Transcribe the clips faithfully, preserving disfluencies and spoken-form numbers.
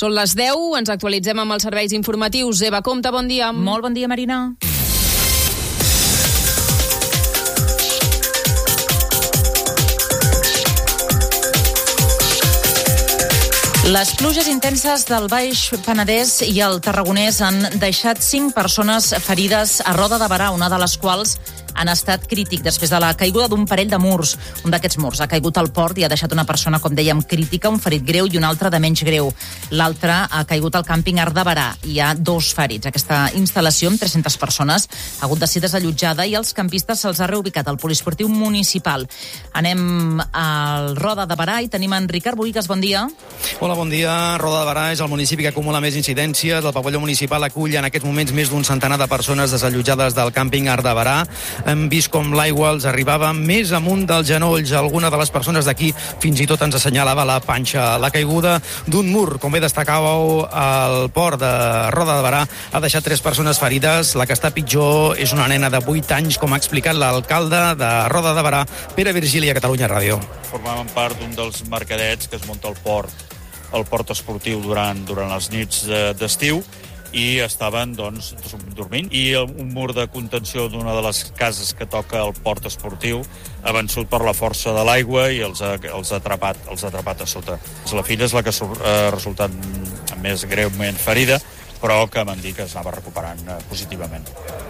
Són les deu, ens actualitzem amb els serveis informatius. Eva Compte, bon dia. Molt bon dia, Marina. Les pluges intenses del Baix Penedès i el Tarragonès han deixat cinc persones ferides a Roda de Berà, una de les quals han estat crític després de la caiguda d'un parell de murs. Un d'aquests murs ha caigut al port i ha deixat una persona, com dèiem, crítica, un ferit greu i un altre de menys greu. L'altre ha caigut al càmping Arc de Berà i hi ha dos ferits. Aquesta instal·lació amb tres-centes persones ha hagut de ser desallotjada i als campistes se'ls ha reubicat al poliesportiu municipal. Anem al Roda de Berà i tenim en Ricard Boigues. Bon dia. Hola, bon dia. Roda de Berà és el municipi que acumula més incidències. El pavelló municipal acull en aquests moments més d'un centenar de persones desallotjades del càmping Arc de Berà. Hem vist com l'aigua els arribava més amunt dels genolls. Alguna de les persones d'aquí fins i tot ens assenyalava la panxa. La caiguda d'un mur, com bé destacàveu, al port de Roda de Berà ha deixat tres persones ferides. La que està pitjor és una nena de vuit anys, com ha explicat l'alcalde de Roda de Berà, Pere Virgili, a Catalunya Ràdio. Formaven part d'un dels mercadets que es munta al port, al port esportiu durant, durant les nits d'estiu, i estaven, doncs, dormint. I un mur de contenció d'una de les cases que toca el port esportiu ha vençut per la força de l'aigua i els ha, els ha, atrapat, els ha atrapat a sota. La filla és la que ha resultat més greument ferida, però que m'han dit que es anava recuperant positivament.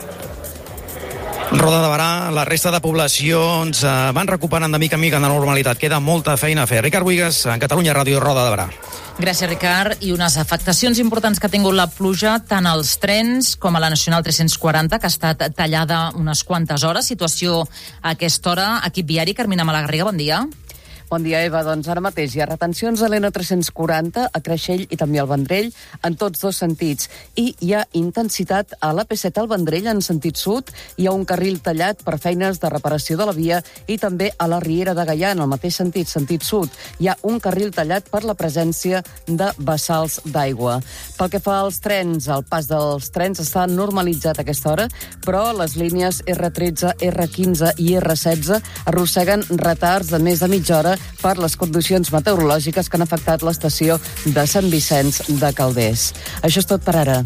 Roda de Berà, la resta de poblacions eh, van recuperant de mica en mica en la normalitat. Queda molta feina a fer. Ricard Boigues, en Catalunya Ràdio, Roda de Berà. Gràcies, Ricard. I unes afectacions importants que ha tingut la pluja tant als trens com a la Nacional tres-cents quaranta, que ha estat tallada unes quantes hores. Situació a aquesta hora. Equip viari, Carmina Malagarriga, bon dia. Bon dia, Eva. Doncs ara mateix hi ha retencions a l'N tres-cents quaranta, a Creixell i també al Vendrell, en tots dos sentits. I hi ha intensitat a l'A P set al Vendrell en sentit sud. Hi ha un carril tallat per feines de reparació de la via i també a la Riera de Gaià, en el mateix sentit, sentit sud. Hi ha un carril tallat per la presència de bassals d'aigua. Pel que fa als trens, el pas dels trens està normalitzat a aquesta hora, però les línies R tretze, R quinze i R setze arrosseguen retards de més de mitja hora per les condicions meteorològiques que han afectat l'estació de Sant Vicenç de Calders. Això és tot per ara.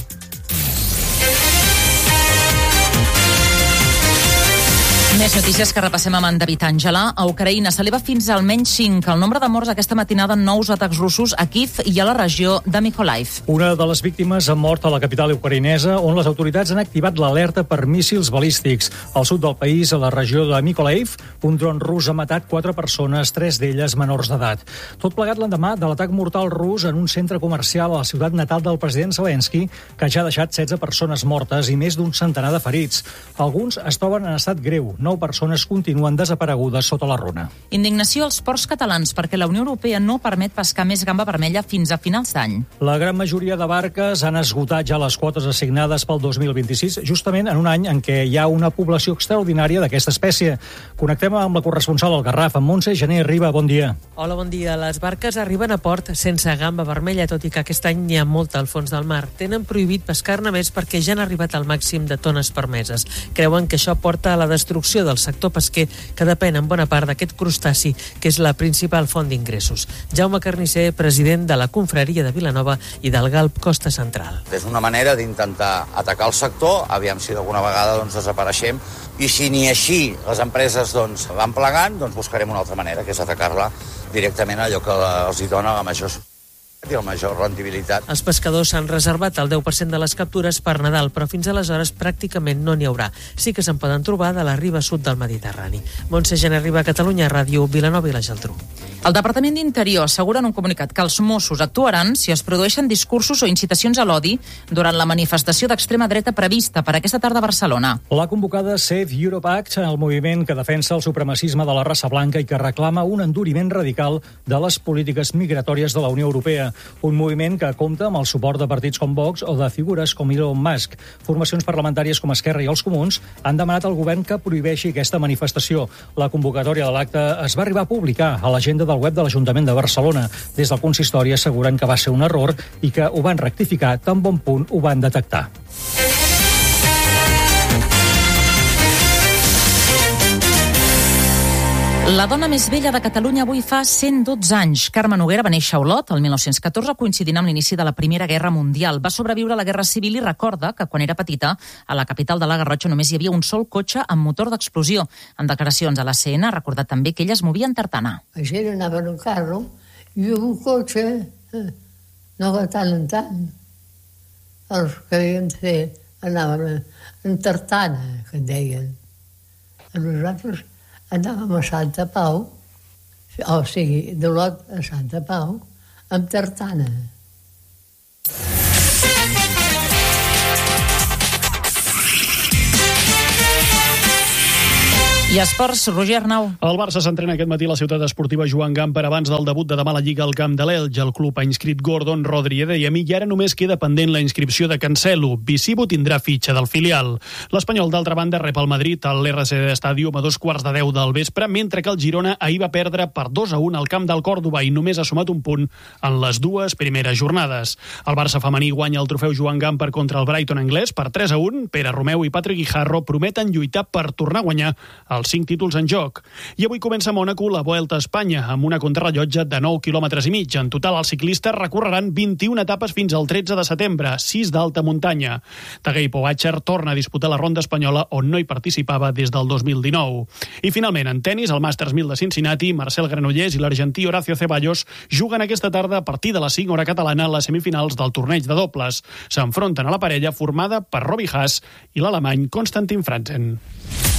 Més notícies que repassem amb en David Àngela. A Ucraïna s'eleva fins al menys cinc el nombre de morts aquesta matinada en nous atacs russos a Kiev i a la regió de Mykolaiv. Una de les víctimes ha mort a la capital ucraïnesa, on les autoritats han activat l'alerta per míssils balístics. Al sud del país, a la regió de Mykolaiv, un dron rus ha matat quatre persones, tres d'elles menors d'edat. Tot plegat l'endemà de l'atac mortal rus en un centre comercial a la ciutat natal del president Zelensky, que ja ha deixat setze persones mortes i més d'un centenar de ferits. Alguns es troben en estat greu. Nou persones continuen desaparegudes sota la runa. Indignació als ports catalans perquè la Unió Europea no permet pescar més gamba vermella fins a finals d'any. La gran majoria de barques han esgotat ja les quotes assignades pel dos mil vint-i-sis, justament en un any en què hi ha una població extraordinària d'aquesta espècie. Connectem amb la corresponsal al Garraf, amb Montse Gené Riba. Bon dia. Hola, bon dia. Les barques arriben a port sense gamba vermella, tot i que aquest any n'hi ha molta al fons del mar. Tenen prohibit pescar-ne més perquè ja han arribat al màxim de tones permeses. Creuen que això porta a la destrucció del sector pesquer, que depèn en bona part d'aquest crustaci, que és la principal font d'ingressos. Jaume Carnisser, president de la Confraria de Vilanova i del Galp Costa Central. És una manera d'intentar atacar el sector, aviam si d'alguna vegada doncs, desapareixem, i si ni així les empreses doncs, van plegant, doncs buscarem una altra manera, que és atacar-la directament allò que els hi dona la major i la major rendibilitat. Els pescadors s'han reservat el deu per cent de les captures per Nadal, però fins aleshores pràcticament no n'hi haurà. Sí que se'n poden trobar de la riba sud del Mediterrani. Montse Gené Riba, Catalunya Ràdio, Vilanova i la Geltrú. El Departament d'Interior assegura en un comunicat que els Mossos actuaran si es produeixen discursos o incitacions a l'odi durant la manifestació d'extrema dreta prevista per aquesta tarda a Barcelona. La convocada Save Europe Act, el moviment que defensa el supremacisme de la raça blanca i que reclama un enduriment radical de les polítiques migratòries de la Unió Europea. Un moviment que compta amb el suport de partits com Vox o de figures com Elon Musk. Formacions parlamentàries com Esquerra i els Comuns han demanat al govern que prohibeixi aquesta manifestació. La convocatòria de l'acte es va arribar a publicar a l'agenda del web de l'Ajuntament de Barcelona. Des del consistori asseguren que va ser un error i que ho van rectificar tan bon punt ho van detectar. La dona més vella de Catalunya avui fa cent dotze anys. Carme Noguera va néixer a Olot el mil nou-cents catorze, coincidint amb l'inici de la Primera Guerra Mundial. Va sobreviure a la Guerra Civil i recorda que quan era petita, a la capital de la Garrotxa només hi havia un sol cotxe amb motor d'explosió. En declaracions a la C N ha recordat també que ella es movia en tartana. La gent anava en un carro i un cotxe eh, no de tant en tant. Els que havien de fer anaven en tartana, que en deien. A nosaltres anàvem a Santa Pau, o sigui, d'Olot a Santa Pau, amb tartana. I esports, Roger Arnau. El Barça s'entrena aquest matí a la ciutat esportiva Joan Gamper abans del debut de demà a la Lliga al camp de l'Elx. El club ha inscrit Gordon, Rodri i Adeyemi i ara només queda pendent la inscripció de Cancelo. Visibo tindrà fitxa del filial. L'Espanyol, d'altra banda, rep el Madrid a l'R C D Stadium a dos quarts de deu del vespre, mentre que el Girona ahir va perdre per dos a un al camp del Còrdova i només ha sumat un punt en les dues primeres jornades. El Barça femení guanya el trofeu Joan Gamper contra el Brighton anglès per tres a un. Pere Romeu i Patrick Guijarro prometen lluitar per tornar a guanyar els cinc títols en joc. I avui comença a Mònaco la Vuelta a Espanya, amb una contrarellotge de nou quilòmetres i mig. En total, els ciclistes recorreran vint-i-una etapes fins al tretze de setembre, sis d'alta muntanya. Tadej Pogačar torna a disputar la ronda espanyola, on no hi participava des del dos mil dinou. I finalment, en tennis, el Masters mil de Cincinnati, Marcel Granollers i l'argentí Horacio Ceballos juguen aquesta tarda a partir de les cinc hora catalana a les semifinals del torneig de dobles. S'enfronten a la parella formada per Robbie Haas i l'alemany Konstantin Franzen.